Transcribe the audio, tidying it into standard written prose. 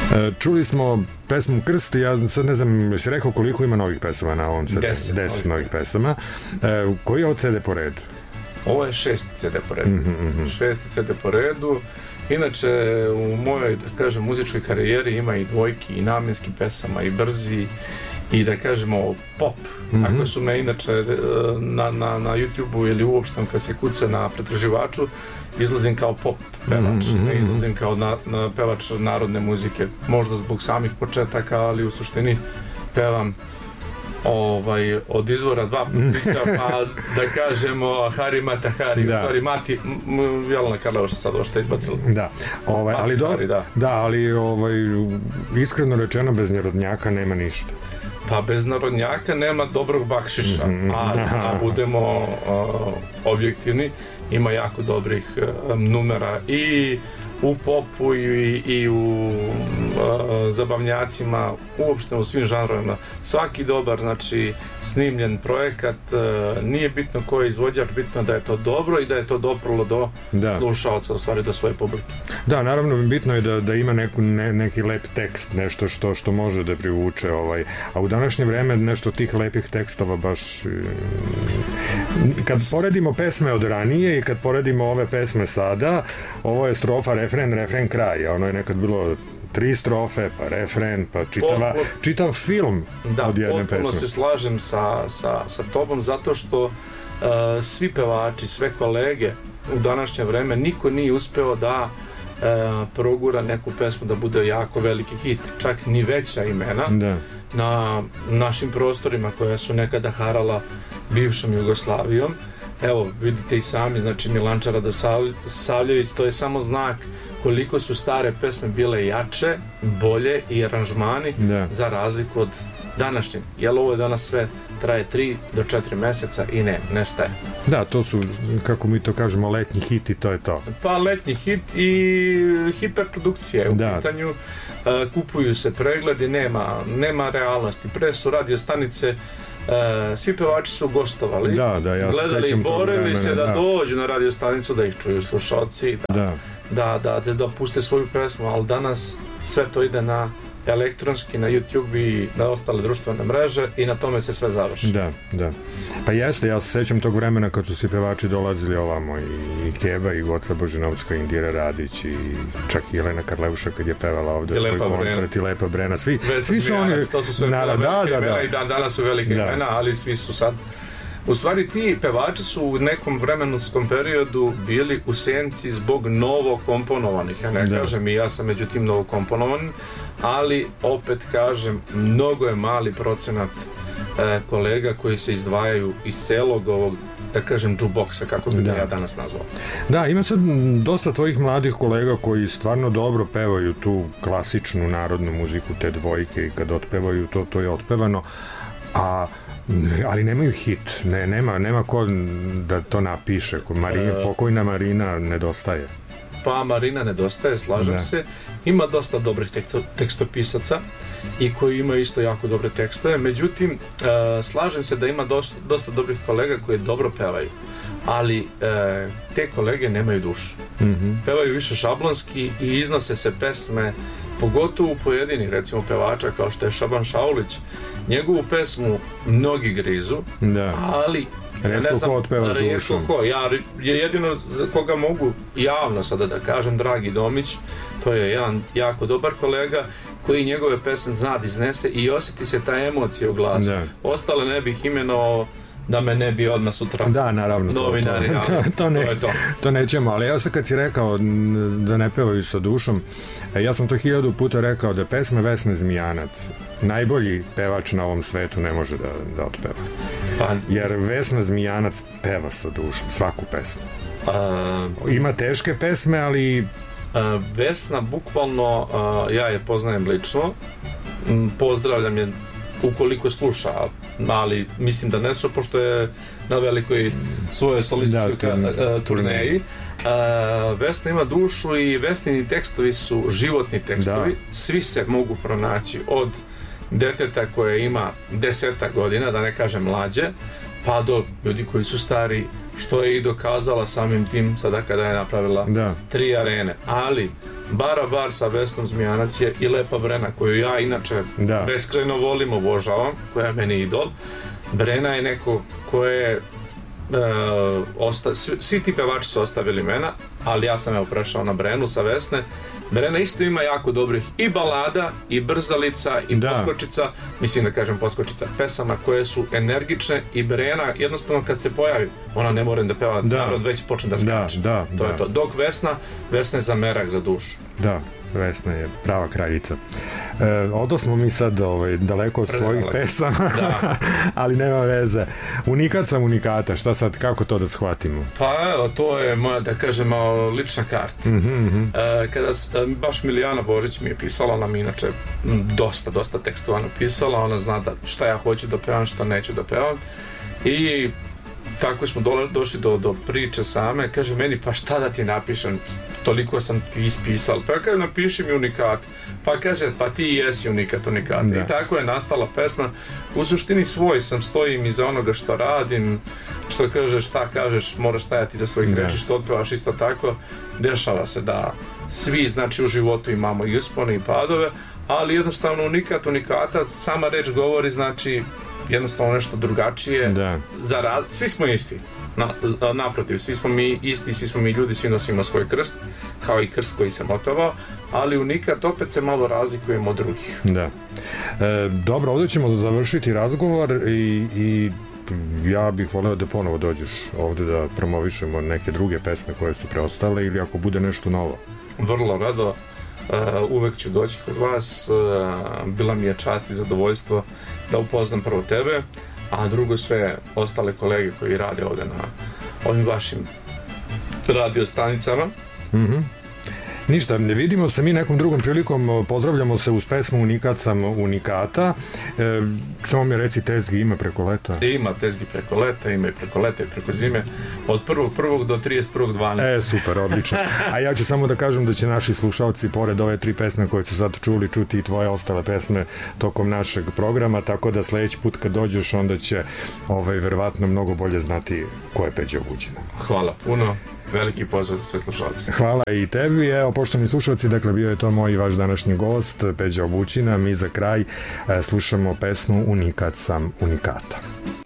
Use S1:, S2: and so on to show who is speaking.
S1: Čuli smo pesmu Krst, ja sad ne znam, jesi rekao koliko ima novih pesama na ovom CD? 10 novih pesama. Koji je od CD po redu?
S2: Ovo je 6. CD po redu. 6. CD po redu. Inače, u mojoj, da kažem, muzičkoj karijeri ima i dvojki, i namenski pesama, i brzi, i da kažemo pop. Ako su me inače na YouTube-u ili uopšte kad se kuca na pretraživaču, izlazim kao pop pevač, ne izlazim kao pevač narodne muzike, možda zbog samih početaka, ali u suštini pevam od izvora dva putnika, pa da kažemo Hari Mata Hari, u stvari Mati Jelena Karleva što sad ovo što je izbacila.
S1: Da, ali dobro, ali iskreno rečeno bez narodnjaka nema ništa.
S2: Pa bez narodnjaka nema dobrog bakšiša, a budemo objektivni, ima jako dobrih numera i u popu i u zabavnjacima, uopšte u svim žanrovima. Svaki dobar, znači, snimljen projekat, nije bitno ko je izvođač, bitno da je to dobro i da je to doprlo do slušaoca, u stvari do svoje publike.
S1: Da, naravno, bitno je da ima neki lep tekst, nešto što može da privuče, a u današnje vreme nešto tih lepih tekstova baš... Kad poredimo pesme od ranije i kad poredimo ove pesme sada, ovo je strofa, refren, kraj, ono je nekad bilo 3 strofe, pa refren, pa čitav film od jedne pesme. Da, potpuno se slažem sa tobom, zato što svi pevači, sve kolege u današnje vreme, niko nije uspeo da progura neku pesmu da bude jako veliki hit, čak ni veća imena na našim prostorima koja su nekada harala bivšom Jugoslavijom. Evo, vidite i sami, znači Milanča Radosavljević, to je samo znak koliko su stare pesme bile jače, bolje i aranžmani za razliku od današnjeg. Jer ovo je danas sve traje 3 do 4 meseca i nestaje. Da, to su, kako mi to kažemo, letnji hit i to je to. Pa letnji hit i hiperprodukcija je u pitanju. Kupuju se pregledi, nema realnosti. Pre su radio stanice, svi pevači su gostovali, gledali i borili se da dođu na radio stanicu, da ih čuju slušalci, da puste svoju pesmu, ali danas sve to ide na elektronski, na YouTube i na ostale društvene mreže i na tome se sve završi. Da. Pa jeste, ja se sećam tog vremena kad su svi pevači dolazili ovamo, i Keba, i Goca Božinovska, i Indira Radić, i čak i Jelena Karleuša kad je pevala ovde svoj koncert, i Lepa Brena, svi su oni... To su sve velike imena i danas su velike imena, ali svi su sad... U stvari ti pevači su u nekom vremenskom periodu bili u senci zbog novokomponovanih, ja ne kažem i ja sam među tim novokomponovanim, ali opet kažem, mnogo je mali procenat kolega koji se izdvajaju iz celog ovog, da kažem, jukeboxa, kako bi ja danas nazvao. Da, ima sad dosta tvojih mladih kolega koji stvarno dobro pevaju tu klasičnu narodnu muziku, te dvojke, i kad otpevaju to je otpevano, ali nemaju hit, nema ko da to napiše, pokojna Marina nedostaje. Pa Marina nedostaje, slažem se, ima dosta dobrih tekstopisaca i koji imaju isto jako dobre tekstove, međutim, slažem se da ima dosta dobrih kolega koji dobro pevaju, ali te kolege nemaju dušu. Pevaju više šablonski i iznose se pesme, pogotovo u pojedinih, recimo, pevača kao što je Šaban Šaulić. Njegovu pesmu mnogi grizu, ali retko ko otpeva s dušom.
S2: Ja jedino koga mogu javno sada da kažem, Dragi Domić, to je jedan jako dobar kolega koji njegove pesme zna da iznese i osjeti se ta emocija u glasu. Ostale ne bih imenovao da me ne bi odmah sutra novinari. To nećemo, ali ja sam kad si rekao da ne pevaju sa dušom, ja sam to 1000 puta rekao da pesme Vesne Zmijanac najbolji pevač na ovom svetu ne može da otpeva. Jer Vesna Zmijanac peva sa dušom, svaku pesmu. Ima teške pesme, ali... Vesna, bukvalno, ja je poznajem lično, pozdravljam je ukoliko sluša, ali mislim da ne sluša, pošto je na velikoj svojoj solističkoj turneji. Vesna ima dušu i Vesnini tekstovi su životni tekstovi, svi se mogu pronaći od deteta koje ima 10 godina, da ne kažem mlađe, pa do ljudi koji su stari što je i dokazala samim tim sada kada je napravila 3 arene. Ali Bara sa Vesnom Zmijanac je i Lepa Brena, koju ja inače beskrajno volim, obožavam, koja je meni idol. Brena je neko koje svi ti pevači su ostavili mene, ali ja sam prešao na Brenu sa Vesne. Brena isto ima jako dobrih i balada, i brzalica, i poskočica, mislim da kažem poskočica, pesama koje su energične i Brena jednostavno kad se pojavi, ona ne mora da peva, narod već počne da skače. To je to. Dok Vesna je za merak za dušu.
S1: Da, Vesna je prava kraljica. Odosmo mi sad daleko od tvojih pesama, ali nema veze. Unikat sam unikata, šta sad, kako to da shvatimo?
S2: Pa evo, to je moja, da kažem, lična karta. Kada baš Milijana Božić mi je pisala, ona mi inače dosta tekstova napisala, ona zna da šta ja hoću da pevam, šta neću da pevam, i tako smo došli do priče same. Kaže meni, pa šta da ti napišem, toliko sam ti ispisal. Pa kaže, napiši mi unikat. Pa kaže, pa ti jesi unikat. I tako je nastala pesma. U suštini svoj sam, stojim iza onoga što radim, što kažeš, šta kažeš, moraš stajati iza svojih reči, što otpevaš, isto tako. Dešava se da svi, znači, u životu imamo i uspone i padove, ali jednostavno unikata, sama reč govori, znači jednostavno nešto drugačije. Svi smo isti, naprotiv, svi smo mi isti, svi smo mi ljudi, svi nosimo svoj krst, kao i krst koji sam otpevao, ali unikat opet se malo razlikujemo od drugih.
S1: Dobro, ovdje ćemo završiti razgovor i ja bih voleo da ponovo dođeš ovdje da promovišemo neke druge pesme koje su preostale, ili ako bude nešto novo.
S2: Vrlo rado, uvek ću doći kod vas, bila mi je čast i zadovoljstvo da upoznam prvo tebe, a drugo sve ostale kolege koji rade ovdje na ovim vašim radio stanicama.
S1: Ništa, ne vidimo se mi nekom drugom prilikom, pozdravljamo se uz pesmu Unikat sam unikata. Samo mi reci, tezgi ima preko leta?
S2: Ima tezgi preko leta, ima i preko leta i preko zime, od 1.1. do 31.12.
S1: Super, odlično. A ja ću samo da kažem da će naši slušalci, pored ove 3 pesme koje su sad čuli, čuti i tvoje ostale pesme tokom našeg programa, tako da sledeći put kad dođeš, onda će verovatno mnogo bolje znati ko je Peđa Obućina.
S2: Hvala puno. Veliki pozdrav za sve slušalce.
S1: Hvala i tebi. Evo, poštovani slušalci, dakle, bio je to moj i vaš današnji gost, Peđa Obućina. Mi za kraj slušamo pesmu Unikat sam unikata.